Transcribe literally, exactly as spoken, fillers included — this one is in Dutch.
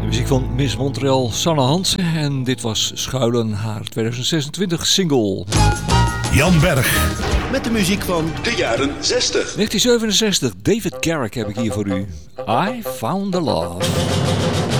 Muziek van Miss Montreal, Sanne Hansen. En dit was Schuilen, haar twintig zesentwintig single. Jan Berg. Met de muziek van de jaren zestig. negentien zevenenzestig, David Garrick heb ik hier voor u. I Found the Love.